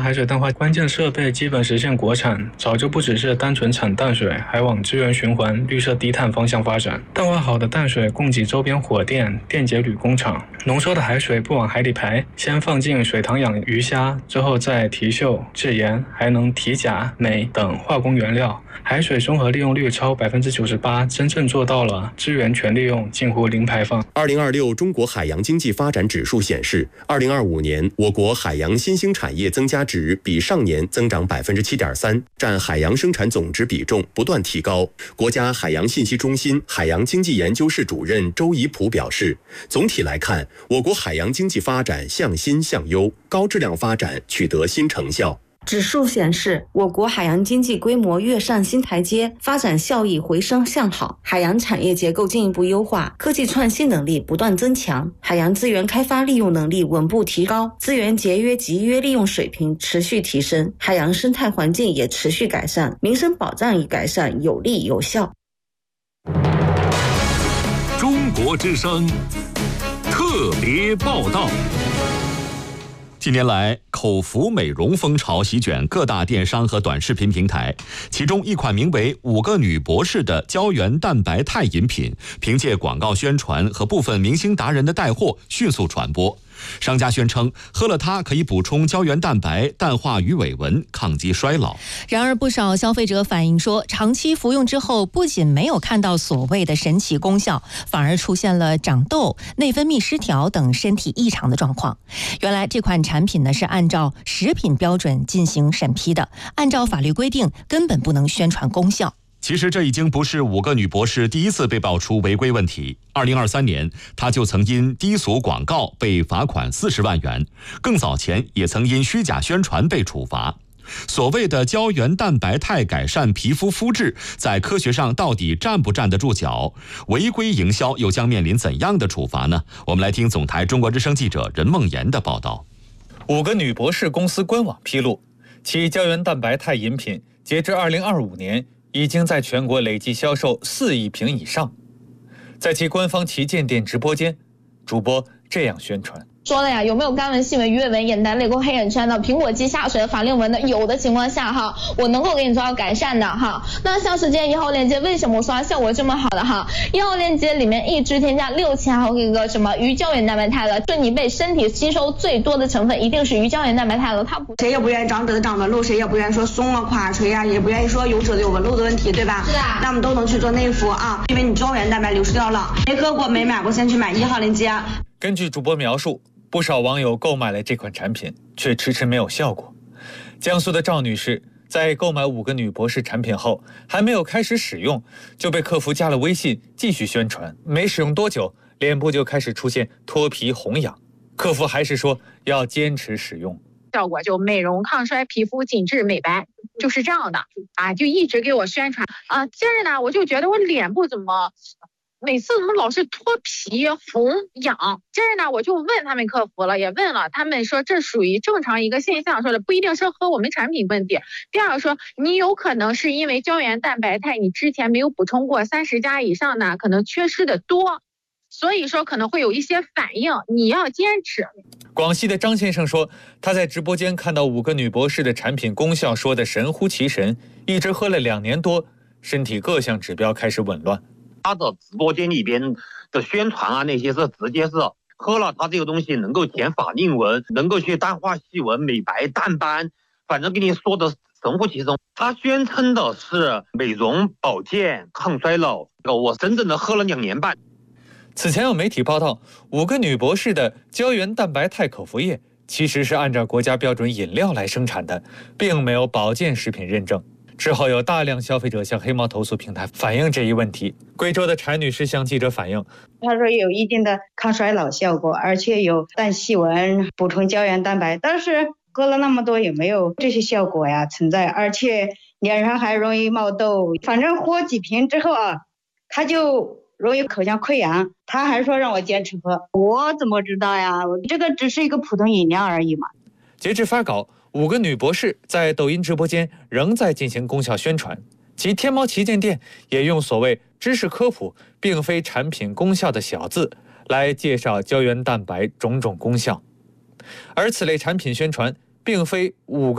海水淡化关键设备基本实现国产，早就不只是单纯产淡水，还往资源循环、绿色低碳方向发展。淡化好的淡水供给周边火电、电解铝工厂，浓缩的海水不往海里排，先放进水塘养鱼虾，之后再提溴、制盐，还能提钾、镁等化工原料。海水综合利用率超98%，真正做到了资源全利用，近乎零排放。 2026中国海洋经济发展指数显示，2025年我国海洋新兴产业增加值比上年增长7.3%，占海洋生产总值比重不断提高。国家海洋信息中心海洋经济研究室主任周怡普表示，总体来看，我国海洋经济发展向新向优，高质量发展取得新成效。 指数显示，我国海洋经济规模跃上新台阶，发展效益回升向好，海洋产业结构进一步优化，科技创新能力不断增强，海洋资源开发利用能力稳步提高，资源节约集约利用水平持续提升，海洋生态环境也持续改善，民生保障已改善，有力有效。 中国之声特别报道。近年来，口服美容风潮席卷各大电商和短视频平台，其中一款名为5个女博士的胶原蛋白肽饮品，凭借广告宣传和部分明星达人的带货迅速传播。商家宣称，喝了它可以补充胶原蛋白，淡化鱼尾纹，抗击衰老。 然而，不少消费者反映说，长期服用之后，不仅没有看到所谓的神奇功效，反而出现了长痘、内分泌失调等身体异常的状况。原来，这款产品呢是按照食品标准进行审批的，按照法律规定，根本不能宣传功效。 其实这已经不是5个女博士第一次被爆出违规问题。2023年，她就曾因低俗广告被罚款40万元，更早前也曾因虚假宣传被处罚。所谓的胶原蛋白肽改善皮肤肤质，在科学上到底站不站得住脚？违规营销又将面临怎样的处罚呢？我们来听总台中国之声记者任梦妍的报道。 5个女博士公司官网披露，其胶原蛋白肽饮品截至2025年已经在全国累计销售4亿瓶以上。在其官方旗舰店直播间，主播这样宣传。 说了呀，有没有干纹、细纹、鱼尾纹、眼袋、泪沟、黑眼圈的、苹果肌下垂的、法令纹的？有的情况下哈，我能够给你做到改善的哈。那像是今天1号链接，为什么我说它效果这么好的哈？1号链接里面一支添加6000毫克一个什么鱼胶原蛋白肽了，就你被身体吸收最多的成分一定是鱼胶原蛋白肽了，它不谁也不愿意长痘长纹路，谁也不愿意说松啊垮垂啊，也不愿意说有褶子有纹路的问题，对吧？ 是的。 那我们都能去做内服啊，因为你胶原蛋白流失掉了，没喝过没买过，先去买1号链接。 根据主播描述，不少网友购买了这款产品，却迟迟没有效果。江苏的赵女士在购买5个女博士产品后，还没有开始使用，就被客服加了微信继续宣传。没使用多久，脸部就开始出现脱皮红痒，客服还是说要坚持使用。 效果就美容抗衰、皮肤紧致美白，就是这样的啊，就一直给我宣传啊。接着呢，我就觉得我脸部每次怎么老是脱皮红痒？接着呢，我就问他们客服了，也问了，他们说这属于正常一个现象，说的不一定是和我们产品问题。第二个说，你有可能是因为胶原蛋白肽你之前没有补充过30加以上呢，可能缺失的多，所以说可能会有一些反应，你要坚持。 广西的张先生说，他在直播间看到5个女博士的产品功效说的神乎其神，一直喝了2年多，身体各项指标开始紊乱。 他的直播间里边的宣传啊，那些是直接是喝了它这个东西能够减法令纹，能够去淡化细纹、美白淡斑，反正跟你说的神乎其神。他宣称的是美容保健抗衰老，我真正的喝了2年半。 此前有媒体报道，5个女博士的胶原蛋白肽口服液其实是按照国家标准饮料来生产的，并没有保健食品认证。之后有大量消费者向黑猫投诉平台反映这一问题。贵州的柴女士向记者反映， 她说有一定的抗衰老效果，而且有淡细纹、补充胶原蛋白，但是喝了那么多也没有这些效果呀存在，而且脸上还容易冒痘。反正喝几瓶之后啊，她就容易口腔溃疡，她还说让我坚持喝，我怎么知道呀？这个只是一个普通饮料而已嘛。 截至发稿，5个女博士在抖音直播间仍在进行功效宣传，其天猫旗舰店也用所谓知识科普并非产品功效的小字来介绍胶原蛋白种种功效。而此类产品宣传并非5个